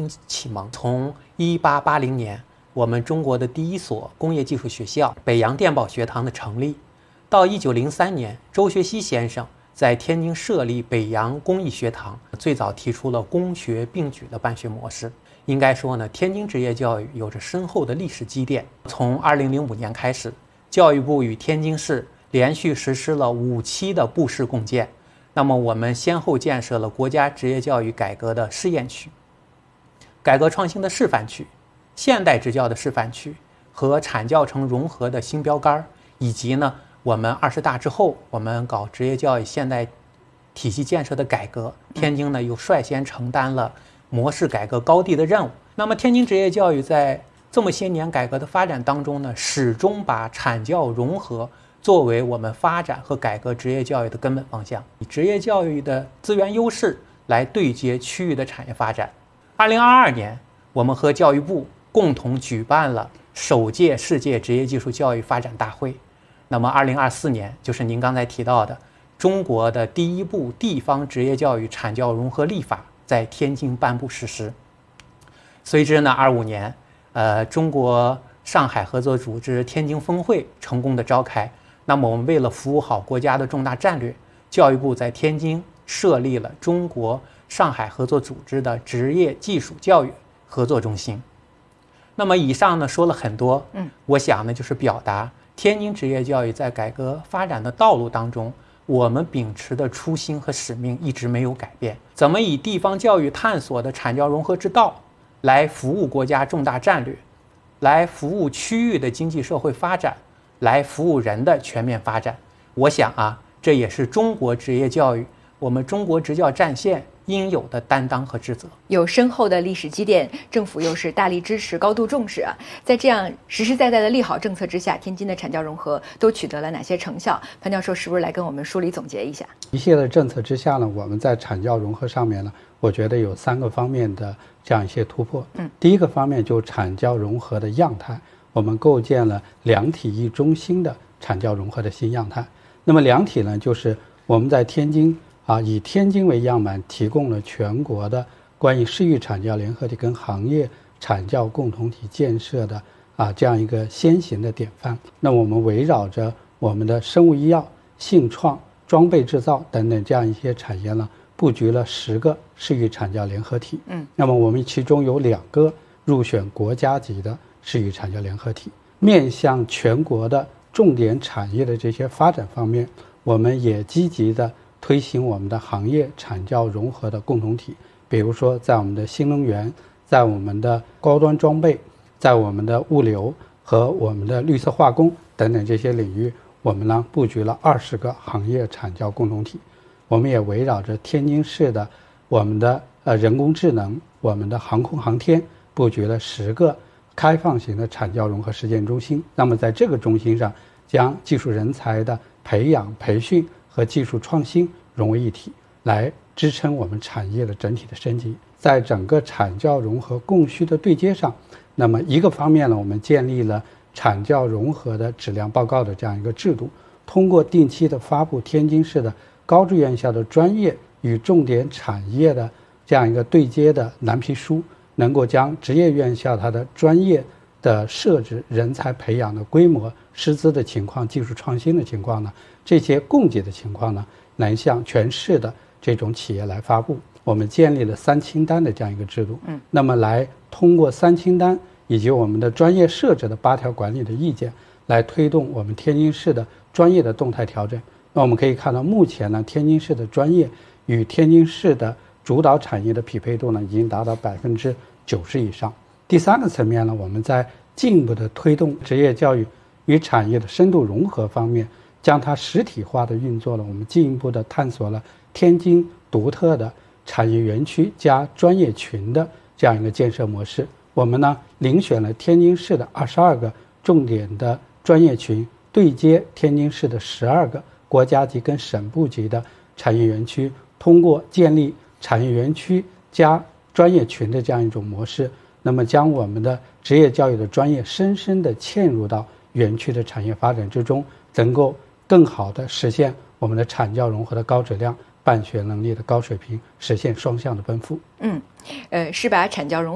启蒙。从1880年，我们中国的第一所工业技术学校北洋电报学堂的成立，到1903年，周学熙先生在天津设立北洋工艺学堂，最早提出了工学并举的办学模式。应该说呢，天津职业教育有着深厚的历史积淀。从2005年开始，教育部与天津市连续实施了5期的部市共建。那么我们先后建设了国家职业教育改革的试验区、改革创新的示范区、现代职教的示范区和产教城融合的新标杆，以及呢，我们20大之后，我们搞职业教育现代体系建设的改革，天津呢又率先承担了模式改革高地的任务。那么天津职业教育在这么些年改革的发展当中呢，始终把产教融合作为我们发展和改革职业教育的根本方向，以职业教育的资源优势来对接区域的产业发展。2022年，我们和教育部共同举办了首届世界职业技术教育发展大会。那么2024年，就是您刚才提到的中国的第一部地方职业教育产教融合立法在天津颁布实施。随之呢，25年，中国上海合作组织天津峰会成功的召开。那么我们为了服务好国家的重大战略，教育部在天津设立了中国上海合作组织的职业技术教育合作中心。那么以上呢说了很多，我想呢就是表达天津职业教育在改革发展的道路当中，我们秉持的初心和使命一直没有改变。怎么以地方教育探索的产教融合之道来服务国家重大战略，来服务区域的经济社会发展，来服务人的全面发展。我想啊，这也是中国职业教育，我们中国职教战线应有的担当和职责。 有深厚的历史积淀，政府又是大力支持、高度重视啊。在这样实实在在的利好政策之下，天津的产教融合都取得了哪些成效？潘教授是不是来跟我们梳理总结一下？ 一系列的政策之下呢，我们在产教融合上面呢，我觉得有3个方面的这样一些突破。第一个方面就是产教融合的样态，我们构建了2体1中心的产教融合的新样态。那么2体呢，就是我们在天津以天津为样板，提供了全国的关于市域产教联合体跟行业产教共同体建设的这样一个先行的典范。那我们围绕着我们的生物医药、信创、装备制造等等这样一些产业呢，布局了10个市域产教联合体。那么我们其中有2个入选国家级的市域产教联合体。面向全国的重点产业的这些发展方面，我们也积极的推行我们的行业产教融合的共同体。比如说在我们的新能源，在我们的高端装备，在我们的物流和我们的绿色化工等等这些领域，我们呢布局了20个行业产教共同体。我们也围绕着天津市的我们的人工智能、我们的航空航天，布局了10个开放型的产教融合实践中心。那么在这个中心上，将技术人才的培养、培训和技术创新融为一体，来支撑我们产业的整体的升级。在整个产教融合供需的对接上，那么一个方面呢，我们建立了产教融合的质量报告的这样一个制度，通过定期的发布天津市的高职院校的专业与重点产业的这样一个对接的蓝皮书，能够将职业院校它的专业的设置、人才培养的规模、师资的情况、技术创新的情况呢，这些供给的情况呢，能向全市的这种企业来发布。我们建立了3清单的这样一个制度，那么来通过3清单以及我们的专业设置的8条管理的意见，来推动我们天津市的专业的动态调整。那我们可以看到，目前呢，天津市的专业与天津市的主导产业的匹配度呢，已经达到90%以上。第3个层面呢，我们在进一步的推动职业教育与产业的深度融合方面，将它实体化的运作了。我们进一步的探索了天津独特的产业园区加专业群的这样一个建设模式。我们呢，遴选了天津市的22个重点的专业群，对接天津市的12个国家级跟省部级的产业园区，通过建立产业园区加专业群的这样一种模式，那么将我们的职业教育的专业深深地嵌入到园区的产业发展之中，能够更好地实现我们的产教融合的高质量、办学能力的高水平，实现双向的奔赴。 是把产教融